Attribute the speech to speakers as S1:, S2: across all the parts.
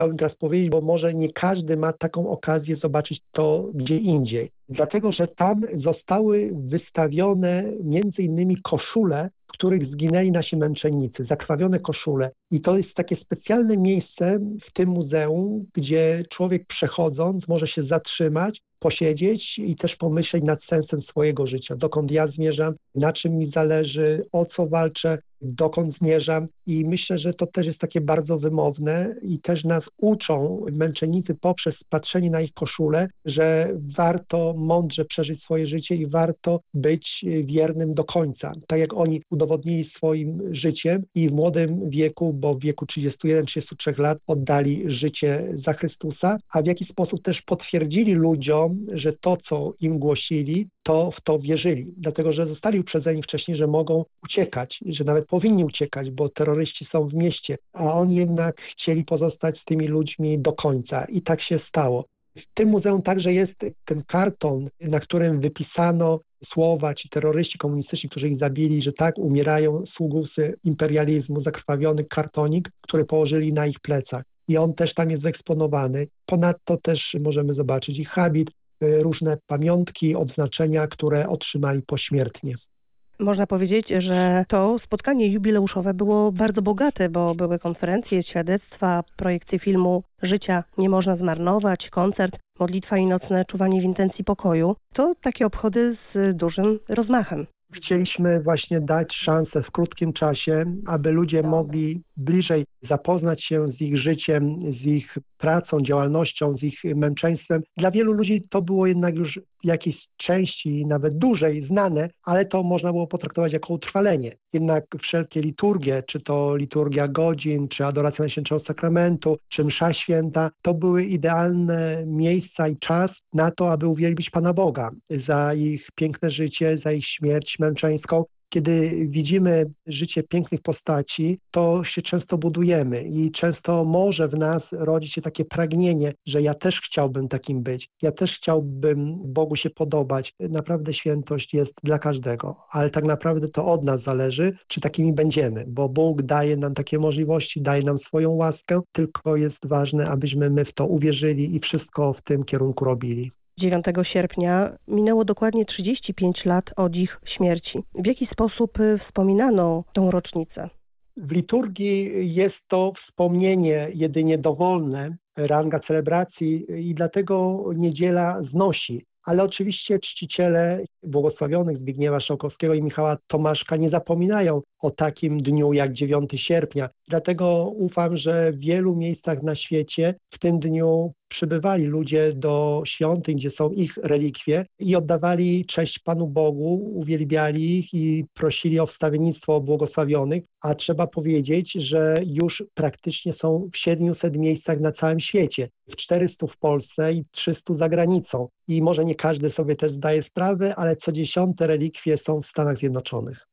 S1: chciałbym teraz powiedzieć, bo może nie każdy ma taką okazję zobaczyć to gdzie indziej. Dlatego, że tam zostały wystawione między innymi koszule, w których zginęli nasi męczennicy, zakrwawione koszule. I to jest takie specjalne miejsce w tym muzeum, gdzie człowiek przechodząc może się zatrzymać, posiedzieć i też pomyśleć nad sensem swojego życia. Dokąd ja zmierzam, na czym mi zależy, o co walczę, dokąd zmierzam. I myślę, że to też jest takie bardzo wymowne i też nas uczą męczennicy poprzez patrzenie na ich koszule, że warto mądrze przeżyć swoje życie i warto być wiernym do końca. Tak jak oni udowodnili swoim życiem i w młodym wieku, bo w wieku 31-33 lat oddali życie za Chrystusa, a w jaki sposób też potwierdzili ludziom, że to, co im głosili, to w to wierzyli. Dlatego, że zostali uprzedzeni wcześniej, że mogą uciekać, że nawet powinni uciekać, bo terroryści są w mieście, a oni jednak chcieli pozostać z tymi ludźmi do końca i tak się stało. W tym muzeum także jest ten karton, na którym wypisano słowa ci terroryści komunistyczni, którzy ich zabili, że tak umierają sługusy imperializmu, zakrwawiony kartonik, który położyli na ich plecach. I on też tam jest wyeksponowany. Ponadto też możemy zobaczyć ich habit, różne pamiątki, odznaczenia, które otrzymali pośmiertnie.
S2: Można powiedzieć, że to spotkanie jubileuszowe było bardzo bogate, bo były konferencje, świadectwa, projekcje filmu Życia nie można zmarnować, koncert, modlitwa i nocne czuwanie w intencji pokoju. To takie obchody z dużym rozmachem.
S1: Chcieliśmy właśnie dać szansę w krótkim czasie, aby ludzie mogli bliżej zapoznać się z ich życiem, z ich pracą, działalnością, z ich męczeństwem. Dla wielu ludzi to było jednak już w jakiejś części, nawet dłużej znane, ale to można było potraktować jako utrwalenie. Jednak wszelkie liturgie, czy to liturgia godzin, czy adoracja Najświętszego Sakramentu, czy msza święta, to były idealne miejsca i czas na to, aby uwielbić Pana Boga za ich piękne życie, za ich śmierć męczeńską. Kiedy widzimy życie pięknych postaci, to się często budujemy i często może w nas rodzić się takie pragnienie, że ja też chciałbym takim być, ja też chciałbym Bogu się podobać. Naprawdę świętość jest dla każdego, ale tak naprawdę to od nas zależy, czy takimi będziemy, bo Bóg daje nam takie możliwości, daje nam swoją łaskę, tylko jest ważne, abyśmy my w to uwierzyli i wszystko w tym kierunku robili.
S2: 9 sierpnia minęło dokładnie 35 lat od ich śmierci. W jaki sposób wspominano tą rocznicę?
S1: W liturgii jest to wspomnienie jedynie dowolne, ranga celebracji i dlatego niedziela znosi. Ale oczywiście czciciele błogosławionych Zbigniewa Strzałkowskiego i Michała Tomaszka nie zapominają o takim dniu jak 9 sierpnia. Dlatego ufam, że w wielu miejscach na świecie w tym dniu przybywali ludzie do świątyń, gdzie są ich relikwie i oddawali cześć Panu Bogu, uwielbiali ich i prosili o wstawiennictwo błogosławionych, a trzeba powiedzieć, że już praktycznie są w 700 miejscach na całym świecie, w 400 w Polsce i 300 za granicą. I może nie każdy sobie też zdaje sprawę, ale co 10 relikwie są w Stanach Zjednoczonych.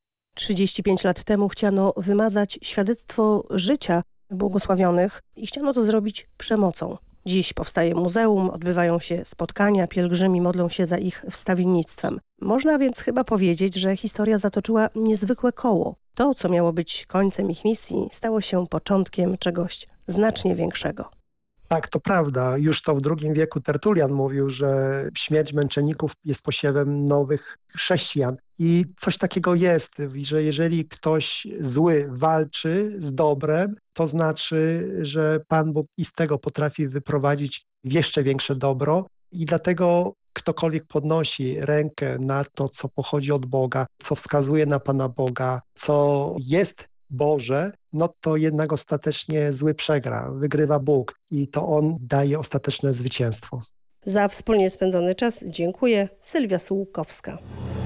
S2: 35 lat temu chciano wymazać świadectwo życia błogosławionych i chciano to zrobić przemocą. Dziś powstaje muzeum, odbywają się spotkania, pielgrzymi modlą się za ich wstawiennictwem. Można więc chyba powiedzieć, że historia zatoczyła niezwykłe koło. To, co miało być końcem ich misji, stało się początkiem czegoś znacznie większego.
S1: Tak, to prawda. Już to w II wieku Tertulian mówił, że śmierć męczenników jest posiewem nowych chrześcijan. I coś takiego jest, że jeżeli ktoś zły walczy z dobrem, to znaczy, że Pan Bóg i z tego potrafi wyprowadzić jeszcze większe dobro. I dlatego ktokolwiek podnosi rękę na to, co pochodzi od Boga, co wskazuje na Pana Boga, co jest Boże, no to jednak ostatecznie zły przegra, wygrywa Bóg i to On daje ostateczne zwycięstwo.
S2: Za wspólnie spędzony czas dziękuję. Sylwia Sułkowska.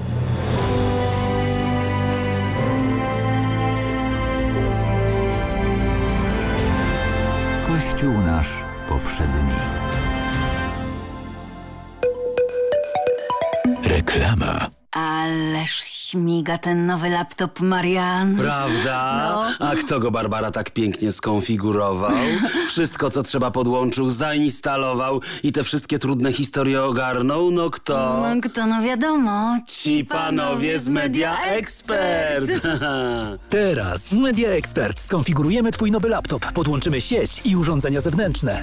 S3: Kościół nasz powszedni. Reklama.
S4: Ależ śmiga ten nowy laptop, Marian.
S5: Prawda?
S4: No.
S5: A kto go, Barbara, tak pięknie skonfigurował? Wszystko, co trzeba, podłączył, zainstalował i te wszystkie trudne historie ogarnął? No kto?
S4: No kto, no wiadomo.
S5: Ci panowie z Media Expert.
S6: Teraz w Media Expert skonfigurujemy Twój nowy laptop, podłączymy sieć i urządzenia zewnętrzne.